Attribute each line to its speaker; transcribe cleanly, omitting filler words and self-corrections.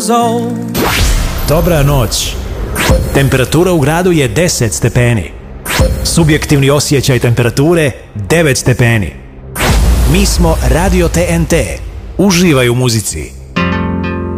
Speaker 1: old.
Speaker 2: Dobra noć. Temperatura u gradu je 10 stepeni. Subjektivni osjećaj temperature 9 stepeni. Mi smo Radio TNT. Uživaj u muzici.